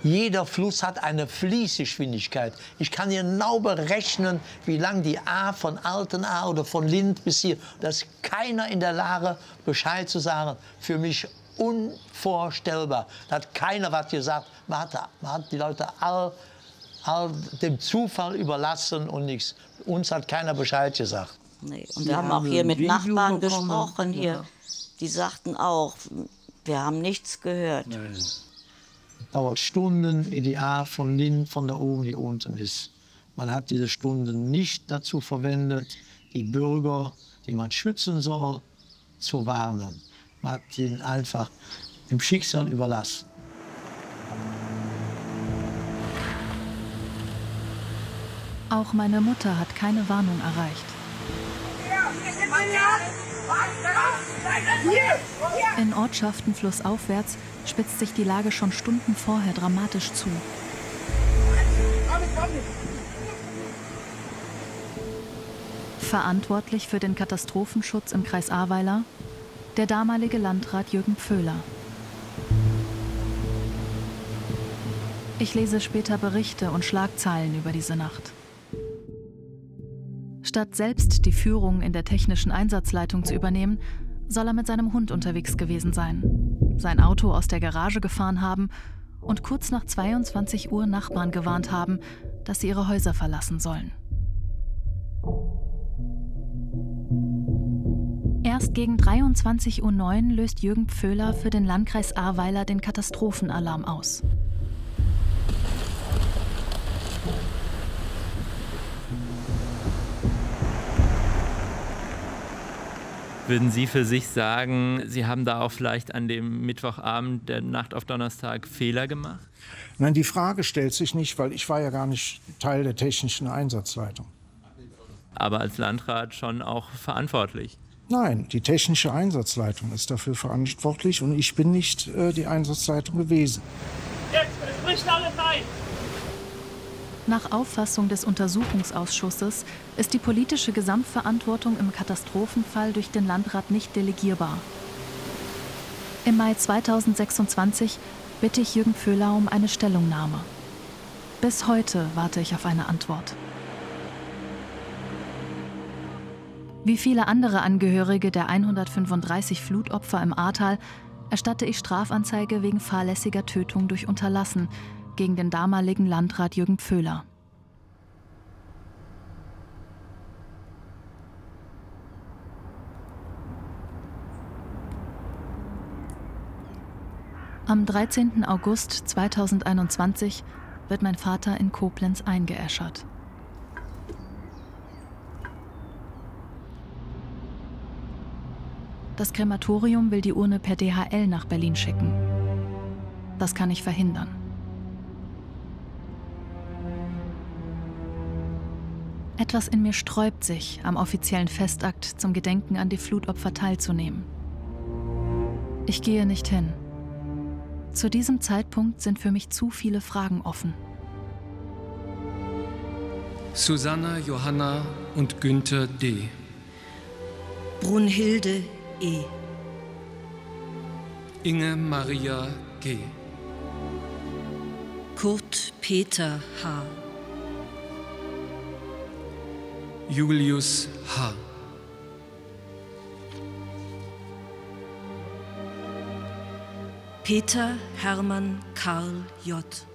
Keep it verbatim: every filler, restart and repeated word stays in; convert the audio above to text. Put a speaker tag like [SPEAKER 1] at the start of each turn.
[SPEAKER 1] Jeder Fluss hat eine Fließgeschwindigkeit. Ich kann genau berechnen, wie lang die A von Altena oder von Lindt bis hier. Da ist keiner in der Lage, Bescheid zu sagen. Für mich unvorstellbar. Da hat keiner was gesagt. Man hat, man hat die Leute all, all dem Zufall überlassen und nichts. Uns hat keiner Bescheid gesagt.
[SPEAKER 2] Nee. Und wir haben auch hier mit Nachbarn gesprochen. Hier. Die sagten auch, wir haben nichts gehört.
[SPEAKER 1] Nein. Dauert Stunden, wie die A von Lindt, von da oben, die unten ist. Man hat diese Stunden nicht dazu verwendet, die Bürger, die man schützen soll, zu warnen. Man hat ihnen einfach dem Schicksal überlassen.
[SPEAKER 3] Auch meine Mutter hat keine Warnung erreicht. In Ortschaften flussaufwärts spitzt sich die Lage schon Stunden vorher dramatisch zu. Verantwortlich für den Katastrophenschutz im Kreis Ahrweiler der damalige Landrat Jürgen Pföhler. Ich lese später Berichte und Schlagzeilen über diese Nacht. Statt selbst die Führung in der technischen Einsatzleitung zu übernehmen, soll er mit seinem Hund unterwegs gewesen sein, sein Auto aus der Garage gefahren haben und kurz nach zweiundzwanzig Uhr Nachbarn gewarnt haben, dass sie ihre Häuser verlassen sollen. Erst gegen dreiundzwanzig Uhr neun löst Jürgen Pföhler für den Landkreis Ahrweiler den Katastrophenalarm aus.
[SPEAKER 4] Würden Sie für sich sagen, Sie haben da auch vielleicht an dem Mittwochabend der Nacht auf Donnerstag Fehler gemacht?
[SPEAKER 5] Nein, die Frage stellt sich nicht, weil ich war ja gar nicht Teil der technischen Einsatzleitung.
[SPEAKER 4] Aber als Landrat schon auch verantwortlich?
[SPEAKER 5] Nein, die technische Einsatzleitung ist dafür verantwortlich und ich bin nicht äh, die Einsatzleitung gewesen.
[SPEAKER 6] Jetzt spricht alle rein!
[SPEAKER 3] Nach Auffassung des Untersuchungsausschusses ist die politische Gesamtverantwortung im Katastrophenfall durch den Landrat nicht delegierbar. Im Mai zweitausendsechsundzwanzig bitte ich Jürgen Pföhler um eine Stellungnahme. Bis heute warte ich auf eine Antwort. Wie viele andere Angehörige der hundertfünfunddreißig Flutopfer im Ahrtal erstatte ich Strafanzeige wegen fahrlässiger Tötung durch Unterlassen gegen den damaligen Landrat Jürgen Pföhler. Am dreizehnten August zweitausendeinundzwanzig wird mein Vater in Koblenz eingeäschert. Das Krematorium will die Urne per D H L nach Berlin schicken. Das kann ich verhindern. Etwas in mir sträubt sich, am offiziellen Festakt zum Gedenken an die Flutopfer teilzunehmen. Ich gehe nicht hin. Zu diesem Zeitpunkt sind für mich zu viele Fragen offen.
[SPEAKER 7] Susanna Johanna und Günther D.
[SPEAKER 8] Brunhilde E.
[SPEAKER 7] Inge Maria G.
[SPEAKER 8] Kurt Peter H.
[SPEAKER 7] Julius H.
[SPEAKER 8] Peter Hermann Karl J.